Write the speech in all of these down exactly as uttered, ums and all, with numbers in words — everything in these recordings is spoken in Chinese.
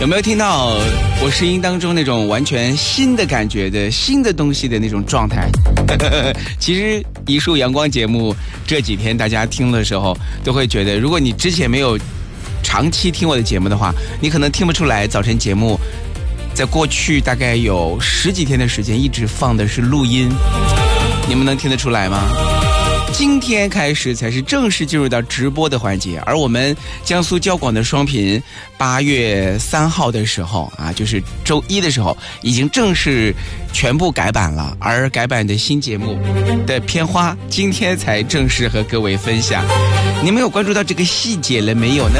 有没有听到我声音当中那种完全新的感觉的新的东西的那种状态？其实一束阳光节目这几天大家听的时候都会觉得，如果你之前没有长期听我的节目的话，你可能听不出来早晨节目在过去大概有十几天的时间一直放的是录音，你们能听得出来吗？今天开始才是正式进入到直播的环节，而我们江苏交广的双频八月三号的时候啊，就是周一的时候已经正式全部改版了，而改版的新节目的片花今天才正式和各位分享。你们有关注到这个细节了没有呢？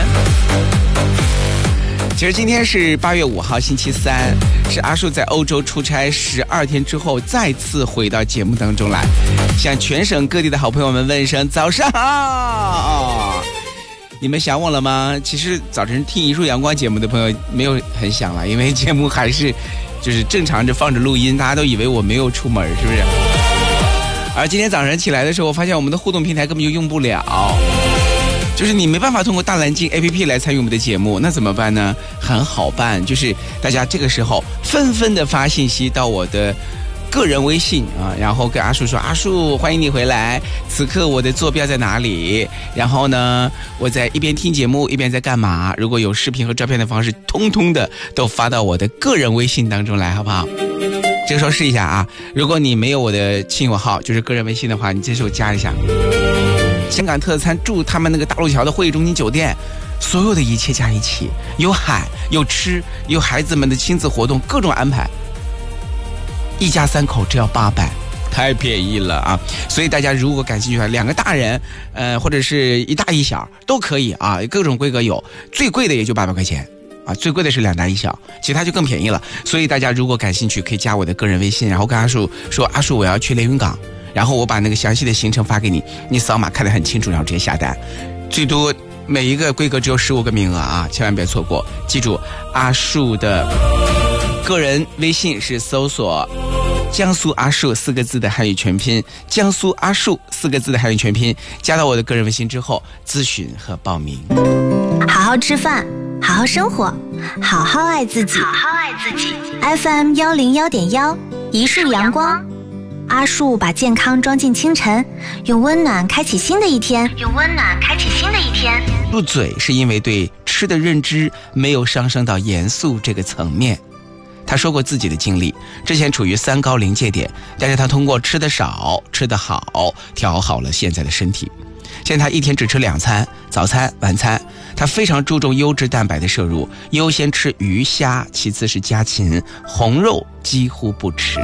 其实今天是八月五号星期三，是阿树在欧洲出差十二天之后再次回到节目当中来，向全省各地的好朋友们问声早上好。你们想我了吗？其实早晨听一束阳光节目的朋友没有很想了，因为节目还是就是正常着放着录音，大家都以为我没有出门，是不是？而今天早上起来的时候，我发现我们的互动平台根本就用不了，就是你没办法通过大蓝鲸 A P P 来参与我们的节目，那怎么办呢？很好办，就是大家这个时候纷纷的发信息到我的个人微信啊，然后跟阿树说，阿树欢迎你回来，此刻我的坐标在哪里，然后呢我在一边听节目一边在干嘛，如果有视频和照片的方式通通的都发到我的个人微信当中来，好不好？这个时候试一下啊，如果你没有我的亲友号就是个人微信的话，你这时候加一下香港特餐住他们那个大陆桥的会议中心酒店，所有的一切加一起，有海有吃有孩子们的亲子活动，各种安排，一家三口只要八百，太便宜了啊！所以大家如果感兴趣的话，两个大人呃或者是一大一小都可以啊，各种规格有，最贵的也就八百块钱啊，最贵的是两大一小，其他就更便宜了。所以大家如果感兴趣可以加我的个人微信，然后跟阿树说，阿树我要去连云港，然后我把那个详细的行程发给你，你扫码看得很清楚，然后直接下单。最多每一个规格只有十五个名额啊，千万别错过。记住，阿树的个人微信是搜索江苏阿树四个字的汉语全拼，江苏阿树四个字的汉语全拼，加到我的个人微信之后咨询和报名。 好好吃饭，好好生活，好好爱自己，好好爱自己。F M 一零一点一，一束阳光。阿树把健康装进清晨，用温暖开启新的一天，用温暖开启新的一天。 入嘴是因为对吃的认知没有上升到严肃这个层面。他说过自己的经历，之前处于三高临界点，但是他通过吃得少吃得好调好了现在的身体。现在他一天只吃两餐，早餐晚餐，他非常注重优质蛋白的摄入，优先吃鱼虾，其次是家禽，红肉几乎不吃。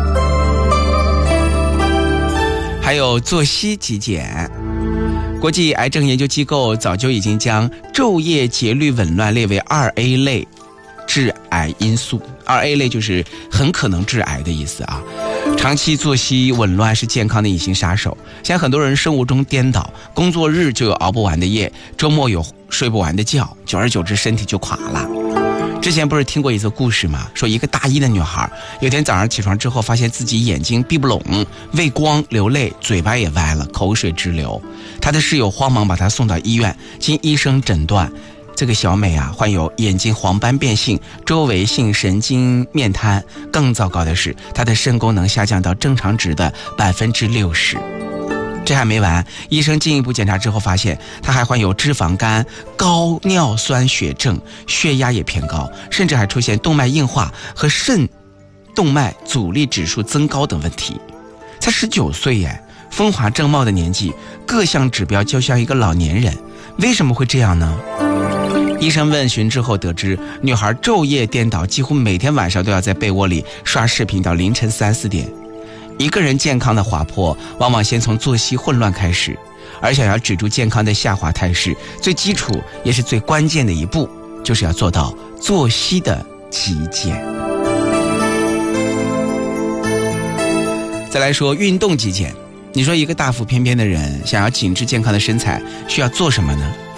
还有作息极简，国际癌症研究机构早就已经将昼夜节律紊乱列为二 A 类致癌因素。二 A 类就是很可能致癌的意思啊。长期作息紊乱是健康的隐形杀手。现在很多人生物钟颠倒，工作日就有熬不完的夜，周末有睡不完的觉，久而久之身体就垮了。之前不是听过一则故事吗？说一个大一的女孩，有天早上起床之后，发现自己眼睛闭不拢，畏光流泪，嘴巴也歪了，口水直流。她的室友慌忙把她送到医院，经医生诊断，这个小美啊，患有眼睛黄斑变性、周围性神经面瘫，更糟糕的是，她的肾功能下降到正常值的百分之六十。这还没完，医生进一步检查之后发现，他还患有脂肪肝、高尿酸血症，血压也偏高，甚至还出现动脉硬化和肾动脉阻力指数增高等问题。才十九岁耶，风华正茂的年纪，各项指标就像一个老年人，为什么会这样呢？医生问询之后得知，女孩昼夜颠倒，几乎每天晚上都要在被窝里刷视频到凌晨三四点。一个人健康的滑坡，往往先从作息混乱开始，而想要止住健康的下滑态势，最基础也是最关键的一步，就是要做到作息的极简。再来说运动极简，你说一个大腹翩翩的人想要紧致健康的身材，需要做什么呢？